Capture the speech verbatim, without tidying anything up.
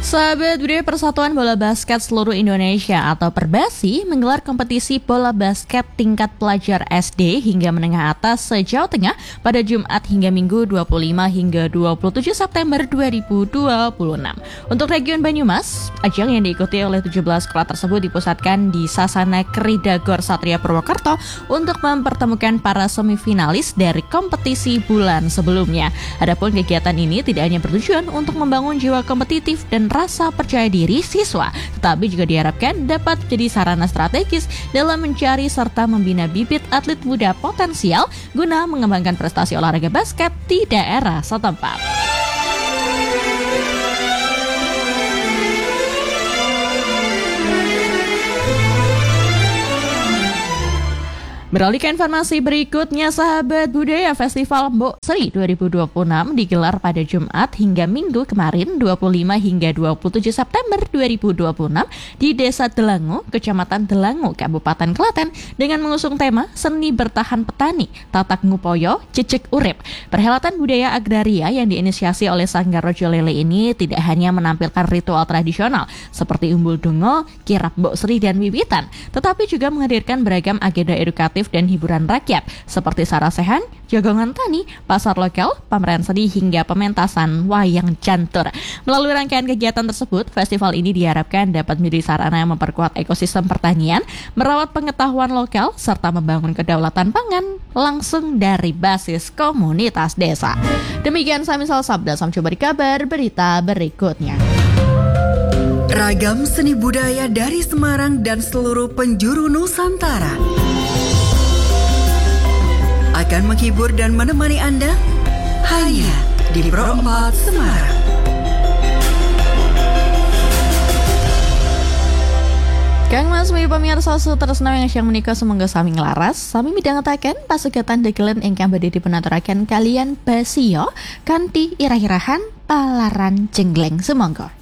Sahabat budaya Persatuan Bola Basket Seluruh Indonesia atau Perbasi menggelar kompetisi bola basket tingkat pelajar S D hingga menengah atas se-Jawa Tengah pada Jumat hingga Minggu dua puluh lima hingga dua puluh tujuh September dua ribu dua puluh enam. Untuk region Banyumas, ajang yang diikuti oleh tujuh belas sekolah tersebut dipusatkan di Sasana Krida Gor Satria Purwokerto untuk mempertemukan para semifinalis dari kompetisi bulan sebelumnya. Adapun kegiatan ini tidak hanya bertujuan untuk membangun jiwa kompetitif dan rasa percaya diri siswa, tetapi juga diharapkan dapat menjadi sarana strategis dalam mencari serta membina bibit atlet muda potensial guna mengembangkan prestasi olahraga basket di daerah setempat. Beralih ke informasi berikutnya, sahabat budaya, Festival Mbok Sri dua ribu dua puluh enam digelar pada Jumat hingga Minggu kemarin dua puluh lima hingga dua puluh tujuh September dua ribu dua puluh enam di Desa Delango, Kecamatan Delango, Kabupaten Klaten dengan mengusung tema Seni Bertahan Petani, Tatak Ngupoyo, Cicik Urip. Perhelatan budaya agraria yang diinisiasi oleh Sanggar Rojo Lele ini tidak hanya menampilkan ritual tradisional seperti umbul dungo, kirap Mbok Sri dan wiwitan, tetapi juga menghadirkan beragam agenda edukatif dan hiburan rakyat seperti sarasehan, jagongan tani, pasar lokal, pameran seni hingga pementasan wayang cantur. Melalui rangkaian kegiatan tersebut, festival ini diharapkan dapat menjadi sarana yang memperkuat ekosistem pertanian, merawat pengetahuan lokal, serta membangun kedaulatan pangan langsung dari basis komunitas desa. Demikian Samisal Sabda, sampai jumpa di kabar berita berikutnya. Ragam seni budaya dari Semarang dan seluruh penjuru Nusantara akan menghibur dan menemani Anda hanya di Pro empat Semarang. Kang Mas mi pamirsa sutresna yang syang menika semoga sami nglaras sami midhangetaken pasugatan degelen ingkang badhe dipunaturaken kalian Basio kanthi irah-irahan palaran jengleng semangga.